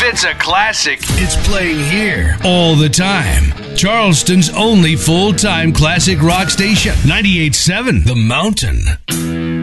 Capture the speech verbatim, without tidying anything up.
it's a classic, it's playing here all the time. Charleston's only full-time classic rock station, ninety-eight point seven The Mountain.